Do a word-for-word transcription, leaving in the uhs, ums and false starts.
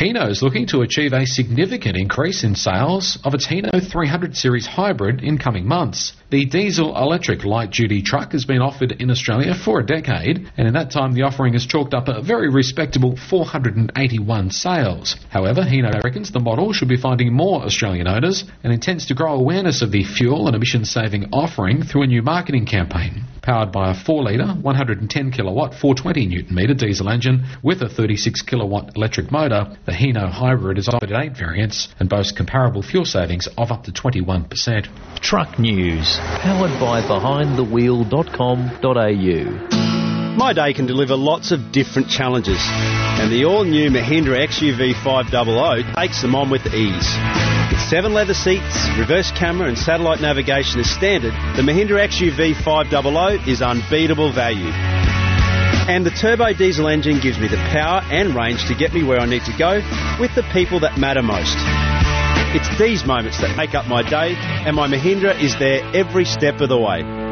Hino is looking to achieve a significant increase in sales of its Hino three hundred series hybrid in coming months. The diesel-electric light-duty truck has been offered in Australia for a decade, and in that time the offering has chalked up a very respectable four hundred eighty-one sales. However, Hino reckons the model should be finding more Australian owners and intends to grow awareness of the fuel and emission-saving offering through a new marketing campaign. Powered by a four litre, one hundred ten kilowatt, four hundred twenty newton metre diesel engine with a thirty-six kilowatt electric motor, the Hino hybrid is offered in eight variants and boasts comparable fuel savings of up to twenty-one percent. Truck News, powered by behind the wheel dot com dot a u. My day can deliver lots of different challenges, and the all-new Mahindra X U V five hundred takes them on with ease. With seven leather seats, reverse camera and satellite navigation as standard, the Mahindra X U V five hundred is unbeatable value. And the turbo diesel engine gives me the power and range to get me where I need to go with the people that matter most. It's these moments that make up my day, and my Mahindra is there every step of the way.